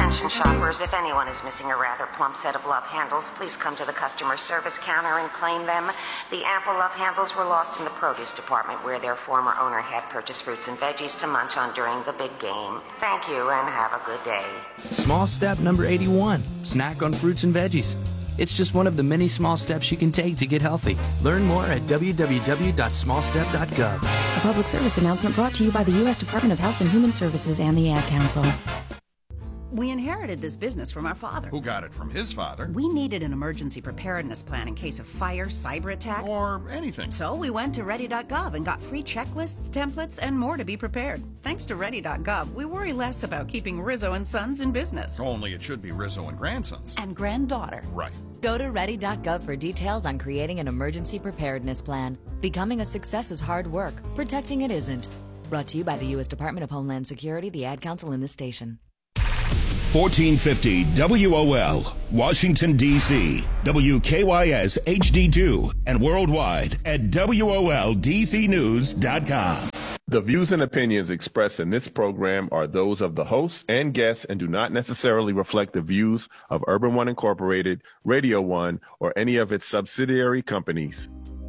Attention shoppers, if anyone is missing a rather plump set of love handles, please come to the customer service counter and claim them. The ample love handles were lost in the produce department where their former owner had purchased fruits and veggies to munch on during the big game. Thank you and have a good day. Small step number 81, snack on fruits and veggies. It's just one of the many small steps you can take to get healthy. Learn more at www.smallstep.gov. A public service announcement brought to you by the U.S. Department of Health and Human Services and the Ad Council. We inherited this business from our father. Who got it from his father. We needed an emergency preparedness plan in case of fire, cyber attack, or anything. So we went to Ready.gov and got free checklists, templates, and more to be prepared. Thanks to Ready.gov, we worry less about keeping Rizzo and Sons in business. Only it should be Rizzo and Grandsons. And granddaughter. Right. Go to Ready.gov for details on creating an emergency preparedness plan. Becoming a success is hard work. Protecting it isn't. Brought to you by the U.S. Department of Homeland Security, the Ad Council, and this station. 1450 WOL, Washington, D.C., WKYS HD2, and worldwide at WOLDCnews.com. The views and opinions expressed in this program are those of the hosts and guests and do not necessarily reflect the views of Urban One Incorporated, Radio One, or any of its subsidiary companies.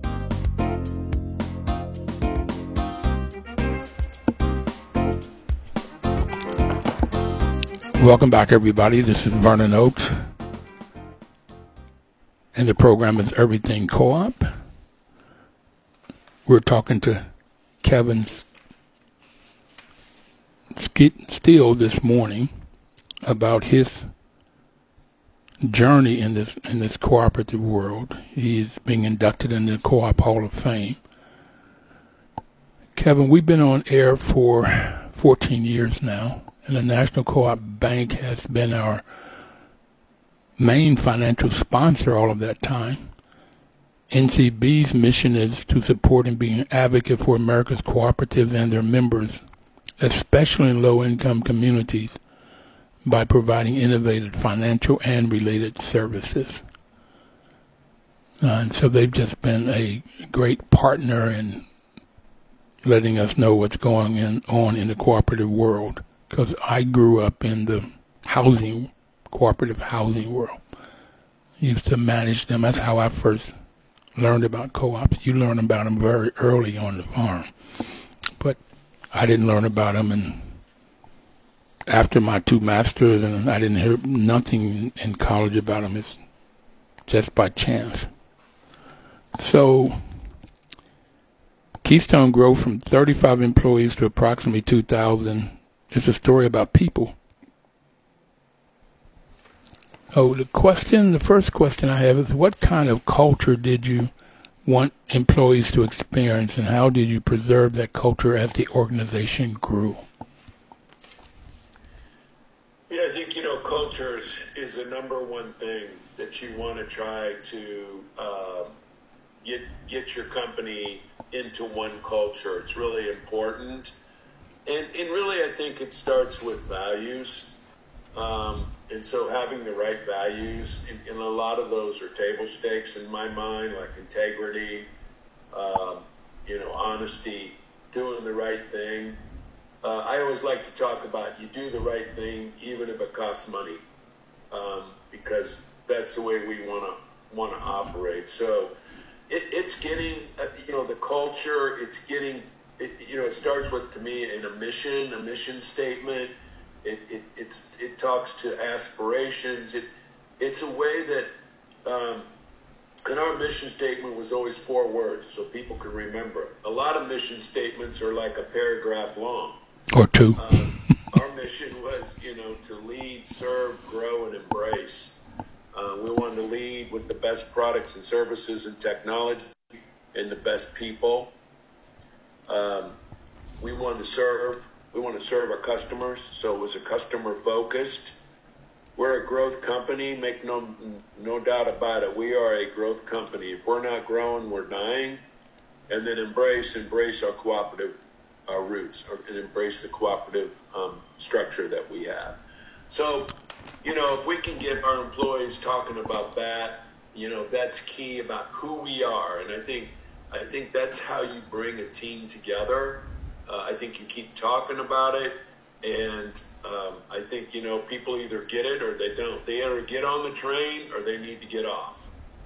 Welcome back, everybody. This is Vernon Oakes, and the program is Everything Co-op. We're talking to Kevin Steele this morning about his journey in this cooperative world. He's being inducted in the Co-op Hall of Fame. Kevin, we've been on air for 14 years now. And the National Co-op Bank has been our main financial sponsor all of that time. NCB's mission is to support and be an advocate for America's cooperatives and their members, especially in low-income communities, by providing innovative financial and related services. And so they've just been a great partner in letting us know what's going on in the cooperative world. Because I grew up in the cooperative housing world. Used to manage them. That's how I first learned about co-ops. You learn about them very early on the farm. But I didn't learn about them and after my two masters, and I didn't hear nothing in college about them. It's just by chance. So Keystone grew from 35 employees to approximately 2,000. It's a story about people. Oh, the first question I have is, what kind of culture did you want employees to experience, and how did you preserve that culture as the organization grew? Yeah, I think, culture is the number one thing that you want to try to get your company into one culture. It's really important. And really, I think it starts with values. And so having the right values, and a lot of those are table stakes in my mind, like integrity, honesty, doing the right thing. I always like to talk about you do the right thing even if it costs money, because that's the way we want to operate. So it's getting, the culture, it starts with, to me, a mission statement. It talks to aspirations. It's a way that, and our mission statement was always 4 words, so people could remember. A lot of mission statements are like a paragraph long. Or 2. Our mission was, to lead, serve, grow, and embrace. We wanted to lead with the best products and services and technology and the best people. We want to serve our customers, so it was a customer focused. We're a growth company, make no doubt about it. We are a growth company. If we're not growing, we're dying. And then embrace our cooperative roots, and embrace the cooperative structure that we have. So, if we can get our employees talking about that, that's key about who we are. And I think that's how you bring a team together. I think you keep talking about it, And I think, people either get it or they don't. They either get on the train or they need to get off.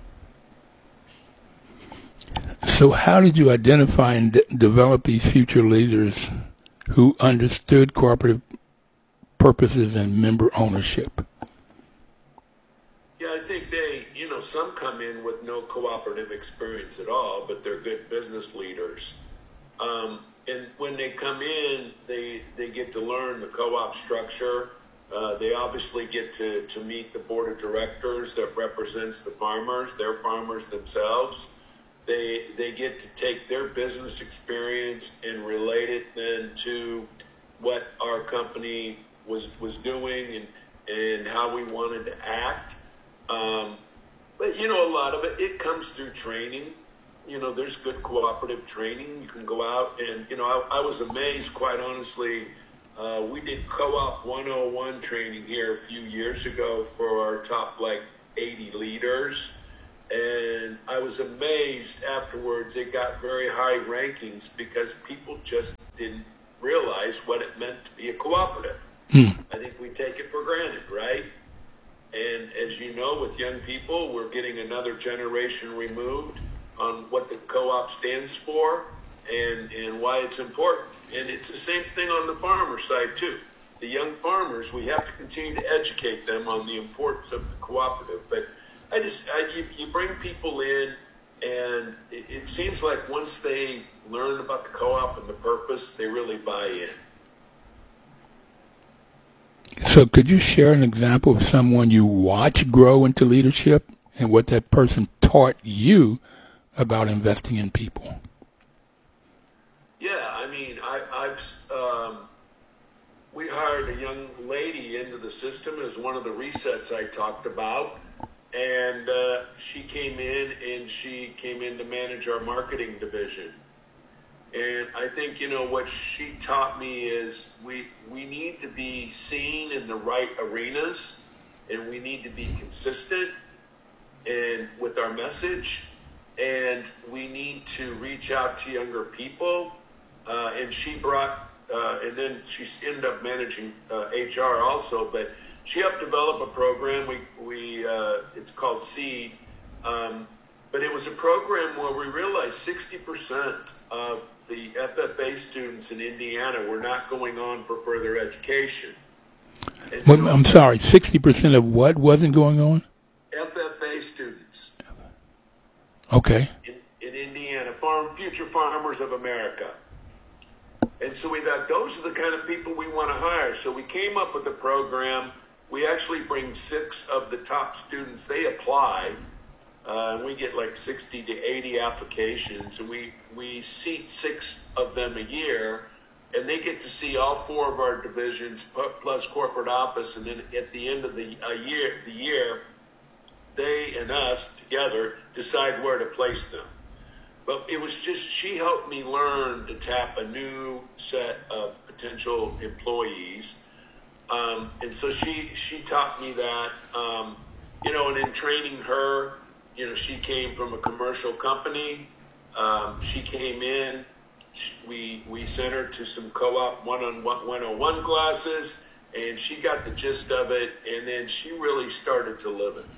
So how did you identify and develop these future leaders who understood cooperative purposes and member ownership? Yeah, I think they, some come in with no cooperative experience at all, but they're good business leaders. And when they come in, they get to learn the co-op structure. They obviously get to meet the board of directors that represents the farmers. They're farmers themselves. They get to take their business experience and relate it then to what our company was doing and how we wanted to act. But, a lot of it comes through training. There's good cooperative training. You can go out and, I was amazed, quite honestly. We did Co-op 101 training here a few years ago for our top, 80 leaders. And I was amazed afterwards. It got very high rankings because people just didn't realize what it meant to be a cooperative. I think we take it for granted, right? And as you know, with young people, we're getting another generation removed on what the co-op stands for and why it's important. And it's the same thing on the farmer side, too. The young farmers, we have to continue to educate them on the importance of the cooperative. But you bring people in, and it seems like once they learn about the co-op and the purpose, they really buy in. So could you share an example of someone you watch grow into leadership and what that person taught you about investing in people? Yeah, we hired a young lady into the system as one of the resets I talked about. And she came in to manage our marketing division. And I think, what she taught me is we need to be seen in the right arenas, and we need to be consistent and with our message, and we need to reach out to younger people. And she brought, and then she ended up managing HR also, but she helped develop a program. It's called SEED, but it was a program where we realized 60% of the FFA students in Indiana were not going on for further education. I'm sorry, 60% of what wasn't going on? FFA students. Okay. In Indiana, future farmers of America. And so we thought those are the kind of people we want to hire. So we came up with a program. We actually bring 6 of the top students. They apply. We get 60 to 80 applications, and we seat 6 of them a year, and they get to see all 4 of our divisions plus corporate office, and then at the end of the year, they and us together decide where to place them. But it was just, she helped me learn to tap a new set of potential employees. And so she taught me that, and in training her, she came from a commercial company. She came in, we sent her to some co-op 101 classes, and she got the gist of it, and then she really started to live it.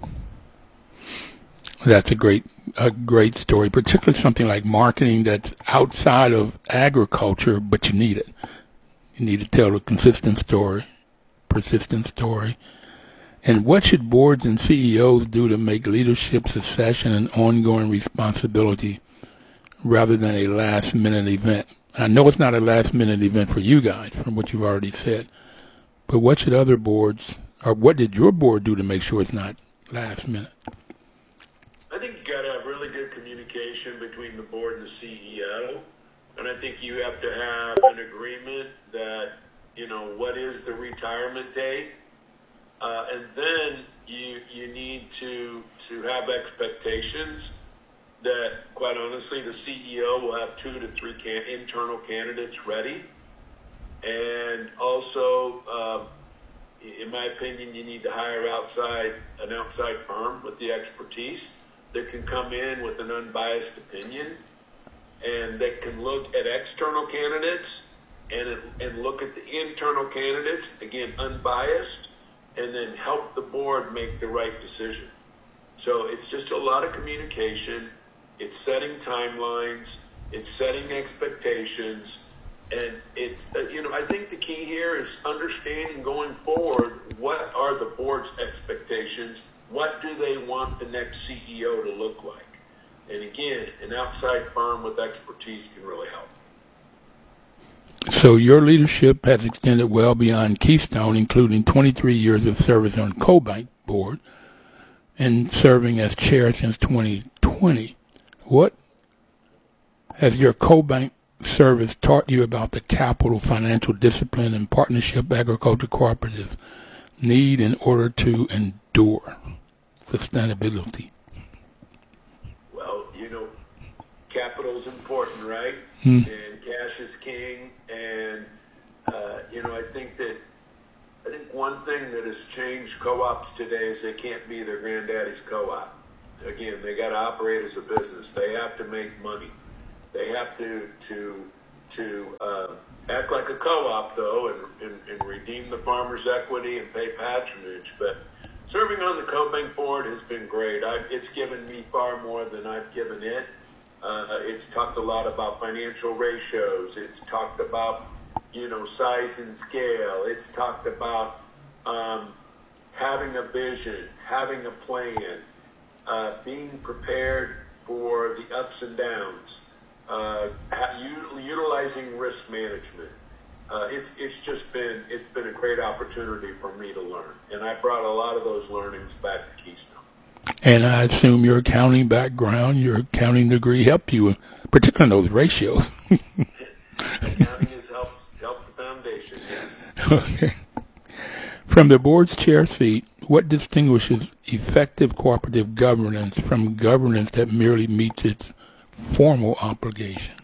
That's a great story, particularly something like marketing that's outside of agriculture, but you need it. You need to tell a consistent story, persistent story. And what should boards and CEOs do to make leadership succession an ongoing responsibility rather than a last-minute event? I know it's not a last-minute event for you guys, from what you've already said, but what should other boards, or what did your board do to make sure it's not last-minute? I think you got to have really good communication between the board and the CEO, and I think you have to have an agreement that, what is the retirement date? And then you need to have expectations that, quite honestly, the CEO will have 2 to 3 internal candidates ready. And also, in my opinion, you need to hire an outside firm with the expertise that can come in with an unbiased opinion and that can look at external candidates and look at the internal candidates, again, unbiased, and then help the board make the right decision. So it's just a lot of communication. It's setting timelines. It's setting expectations. And it's, I think the key here is understanding going forward, what are the board's expectations? What do they want the next CEO to look like? And again, an outside firm with expertise can really help. So your leadership has extended well beyond Keystone, including 23 years of service on CoBank board and serving as chair since 2020. What has your CoBank service taught you about the capital, financial discipline, and partnership agriculture cooperatives need in order to endure sustainability? Well, capital's important, right? And cash is king. And, I think one thing that has changed co-ops today is they can't be their granddaddy's co-op. Again, they got to operate as a business. They have to make money. They have to act like a co-op, though, and redeem the farmer's equity and pay patronage. But serving on the CoBank board has been great. It's given me far more than I've given it. It's talked a lot about financial ratios. It's talked about, size and scale. It's talked about having a vision, having a plan, being prepared for the ups and downs, utilizing risk management. It's been a great opportunity for me to learn, and I brought a lot of those learnings back to Keystone. And I assume your accounting background, your accounting degree helped you, particularly in those ratios. Accounting has helped the foundation, yes. Okay. From the board's chair seat, what distinguishes effective cooperative governance from governance that merely meets its formal obligation?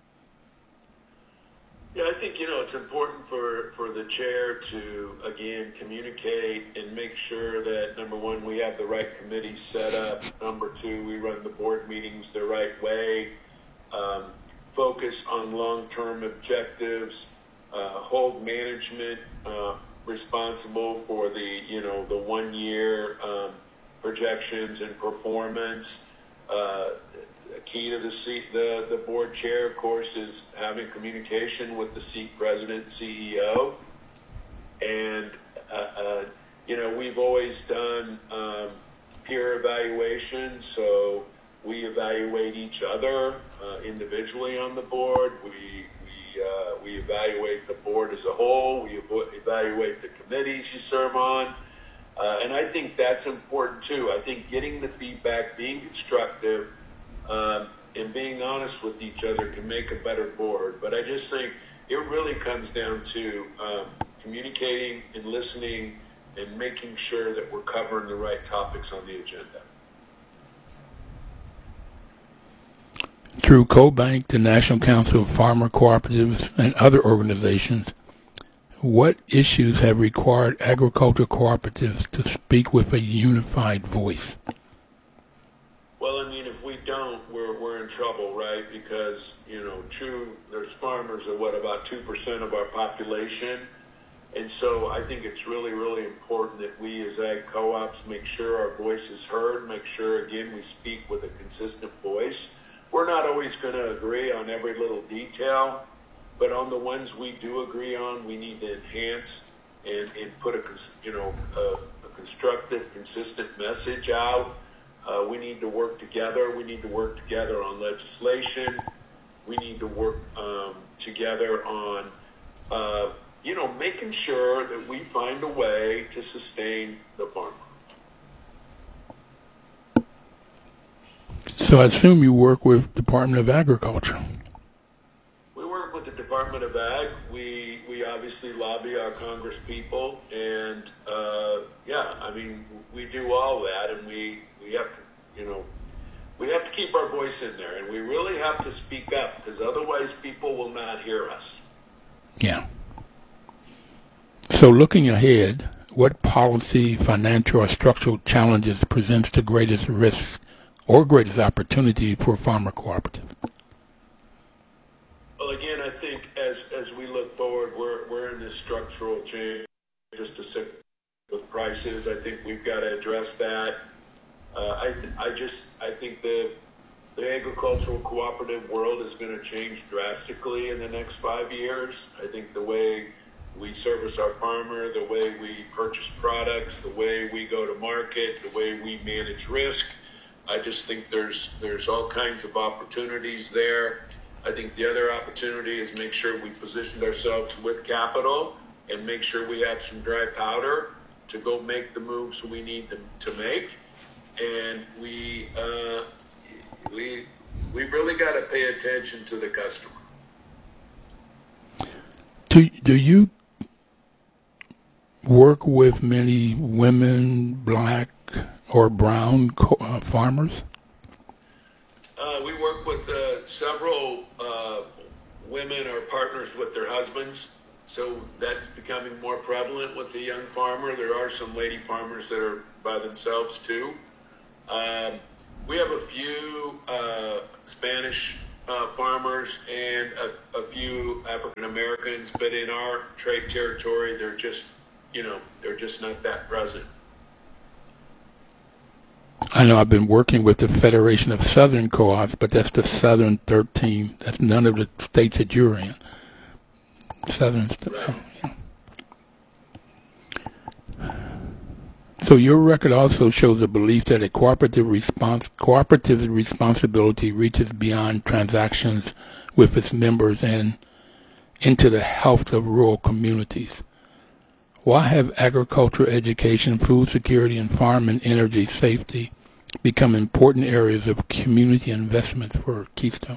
Yeah, I think, it's important for the chair to, again, communicate and make sure that, number one, we have the right committee set up. Number two, we run the board meetings the right way. Focus on long-term objectives. Hold management responsible for the 1 year projections and performance. Key to the board chair, of course, is having communication with the seat president, CEO. And, we've always done peer evaluation, so we evaluate each other individually on the board. We evaluate the board as a whole. We evaluate the committees you serve on. And I think that's important, too. I think getting the feedback, being constructive, and being honest with each other can make a better board. But I just think it really comes down to communicating and listening and making sure that we're covering the right topics on the agenda. Through CoBank, the National Council of Farmer Cooperatives, and other organizations, what issues have required agriculture cooperatives to speak with a unified voice? Well, if we don't, we're in trouble, right? Because, there's farmers are about 2% of our population. And so I think it's really, really important that we as ag co-ops make sure our voice is heard, make sure, again, we speak with a consistent voice. We're not always going to agree on every little detail, but on the ones we do agree on, we need to enhance and put a constructive, consistent message out. We need to work together. We need to work together on legislation. We need to work together on, making sure that we find a way to sustain the farmer. So I assume you work with Department of Agriculture. We work with the Department of Ag. We obviously lobby our Congress people, and we do all that, and we have to, we have to keep our voice in there, and we really have to speak up, because otherwise people will not hear us. Yeah. So looking ahead, what policy, financial, or structural challenges presents the greatest risk or greatest opportunity for farmer cooperatives? Well, Well, again, I think as we look forward, we're in this structural change just to sit with prices. I think we've got to address that. I think the agricultural cooperative world is going to change drastically in the next 5 years. I think the way we service our farmer, the way we purchase products, the way we go to market, the way we manage risk, I just think there's all kinds of opportunities there. I think the other opportunity is make sure we positioned ourselves with capital and make sure we have some dry powder to go make the moves we need to make. And we really got to pay attention to the customer. Do you work with many women, black or brown farmers? We work with several women or partners with their husbands, so that's becoming more prevalent with the young farmer. There are some lady farmers that are by themselves too. We have a few Spanish farmers and a few African Americans, but in our trade territory, they're just not that present. I know I've been working with the Federation of Southern Co-ops, but that's the Southern 13. That's none of the states that you're in. Southern. Yeah. So your record also shows a belief that a cooperative responsibility reaches beyond transactions with its members and into the health of rural communities. Why have agriculture, education, food security, and farm and energy safety become important areas of community investment for Keystone?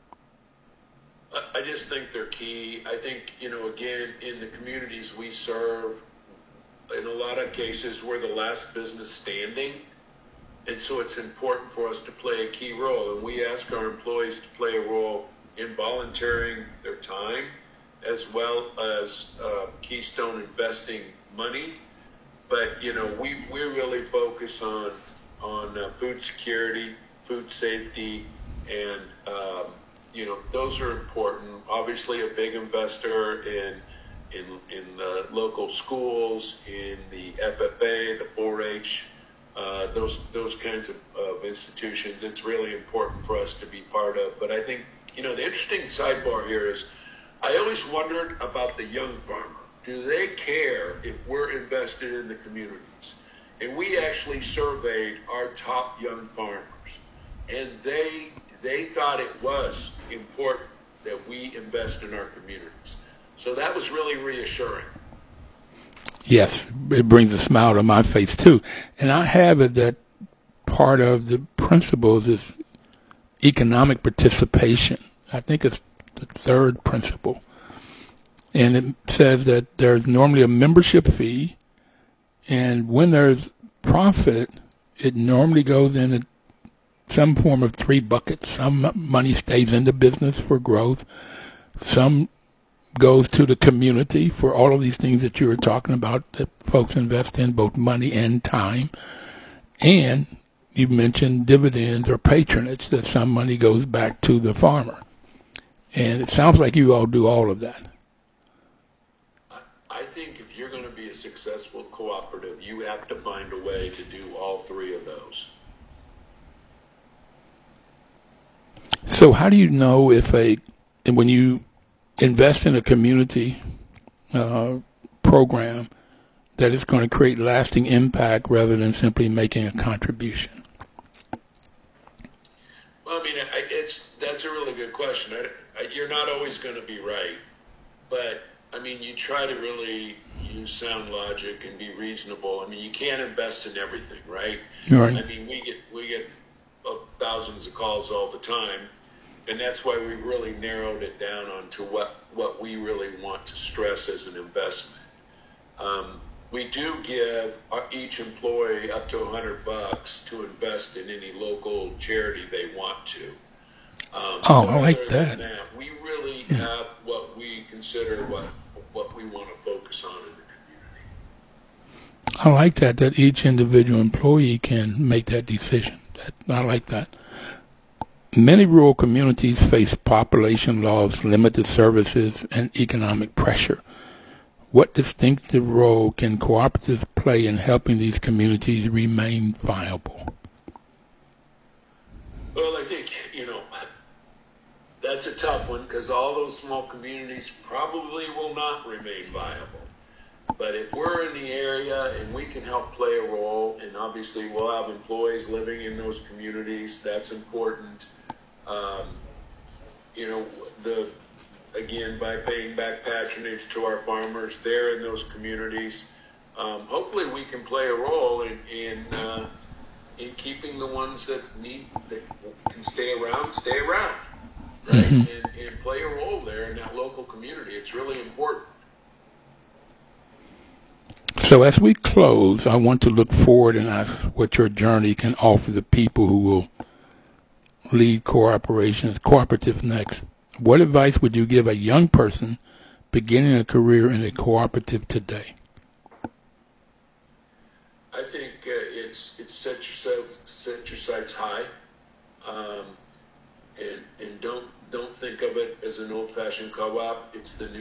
I just think they're key. I think, again, in the communities we serve, in a lot of cases, we're the last business standing. And so it's important for us to play a key role. And we ask our employees to play a role in volunteering their time, as well as Keystone investing money. But, we really focus on food security, food safety, and, those are important. Obviously, a big investor in local schools, in the FFA, the 4-H, those kinds of institutions. It's really important for us to be part of. But I think, the interesting sidebar here is I always wondered about the young farmer. Do they care if we're invested in the communities? And we actually surveyed our top young farmers, and they thought it was important that we invest in our communities. So that was really reassuring. Yes, it brings a smile to my face too. And I have it that part of the principles is economic participation. I think it's the third principle. And it says that there's normally a membership fee, and when there's profit, it normally goes in some form of three buckets. Some money stays in the business for growth. Some goes to the community for all of these things that you were talking about that folks invest in, both money and time. And you mentioned dividends or patronage, that some money goes back to the farmer. And it sounds like you all do all of that. I think if you're going to be a successful cooperative, you have to find a way to do all three of those. So how do you know when you invest in a community program, that it's going to create lasting impact rather than simply making a contribution? Well, that's a really good question. You're not always going to be right, but you try to really use sound logic and be reasonable. You can't invest in everything, right? Right. We get thousands of calls all the time, and that's why we really narrowed it down onto what we really want to stress as an investment. We do give each employee up to $100 to invest in any local charity they want to. I like that. We really have what we consider what we want to focus on in the community. I like that each individual employee can make that decision. I like that. Many rural communities face population loss, limited services, and economic pressure. What distinctive role can cooperatives play in helping these communities remain viable? Well, I think, that's a tough one because all those small communities probably will not remain viable. But if we're in the area and we can help play a role, and obviously we'll have employees living in those communities, that's important. Again, by paying back patronage to our farmers, they're in those communities. Hopefully we can play a role in keeping the ones that can stay around, right? Mm-hmm. And play a role there in that local community. It's really important. So as we close, I want to look forward and ask what your journey can offer the people who will lead cooperatives next. What advice would you give a young person beginning a career in a cooperative today? I think it's set your sights high, and don't think of it as an old-fashioned co-op. It's the new